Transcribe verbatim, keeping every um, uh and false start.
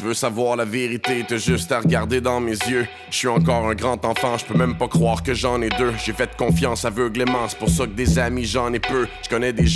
tu veux savoir la vérité, t'as juste à regarder dans mes yeux. Je suis encore un grand enfant, je peux même pas croire que j'en ai deux. J'ai fait confiance aveuglément, c'est pour ça que des amis j'en ai peu. Je connais des